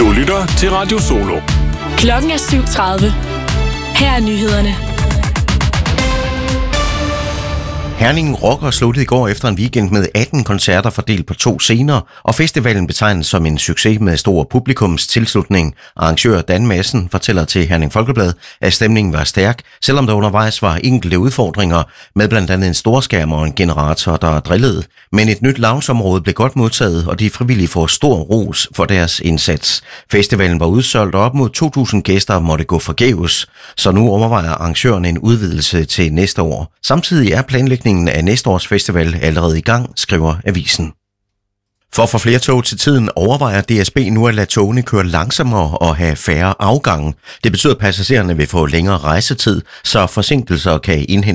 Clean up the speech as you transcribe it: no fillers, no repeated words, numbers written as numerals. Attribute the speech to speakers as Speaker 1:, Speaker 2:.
Speaker 1: Du lytter til Radio Solo.
Speaker 2: Klokken er 7:30. Her er nyhederne.
Speaker 3: Herning Rocker sluttede i går efter en weekend med 18 koncerter fordelt på 2 scener, og festivalen betegnes som en succes med stor publikums tilslutning. Arrangør Dan Madsen fortæller til Herning Folkeblad, at stemningen var stærk, selvom der undervejs var enkelte udfordringer med blandt andet en storskærm og en generator, der drillede. Men et nyt loungeområde blev godt modtaget, og de frivillige får stor ros for deres indsats. Festivalen var udsolgt, og op mod 2.000 gæster måtte gå forgæves, så nu overvejer arrangøren en udvidelse til næste år. Samtidig er planlægningen af næste års festival allerede i gang, skriver avisen. For at få flere tog til tiden overvejer DSB nu at lade togene køre langsommere og have færre afgange. Det betyder, at passagererne vil få længere rejsetid, så forsinkelser kan indhentes